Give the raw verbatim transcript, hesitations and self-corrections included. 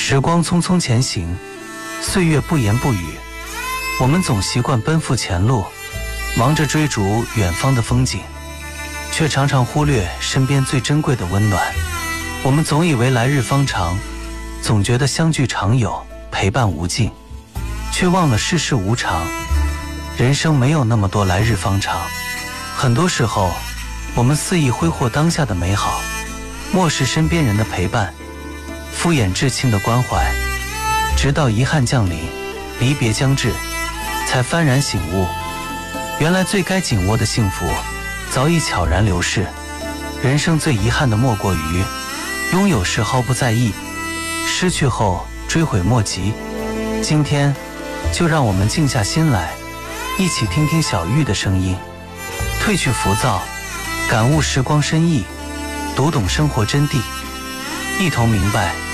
时光匆匆前行，岁月不言不语，我们总习惯奔赴前路，忙着追逐远方的风景，却常常忽略身边最珍贵的温暖。我们总以为来日方长，总觉得相聚常有，陪伴无尽，却忘了世事无常，人生没有那么多来日方长。很多时候，我们肆意挥霍当下的美好，漠视身边人的陪伴，敷衍至亲的关怀，直到遗憾降临，离别将至，才幡然醒悟，原来最该紧握的幸福早已悄然流逝。人生最遗憾的莫过于拥有时毫不在意，失去后追悔莫及。今天就让我们静下心来，一起听听小玉的声音，褪去浮躁，感悟时光深意，读懂生活真谛，一同明白